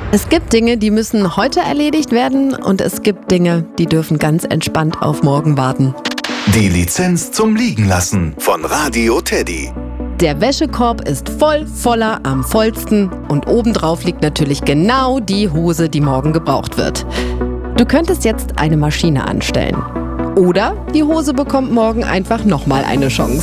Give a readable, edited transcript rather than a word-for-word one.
Es gibt Dinge, die müssen heute erledigt werden und es gibt Dinge, die dürfen ganz entspannt auf morgen warten. Die Lizenz zum Liegenlassen von Radio Teddy. Der Wäschekorb ist voller am vollsten und obendrauf liegt natürlich genau die Hose, die morgen gebraucht wird. Du könntest jetzt eine Maschine anstellen. Oder die Hose bekommt morgen einfach nochmal eine Chance.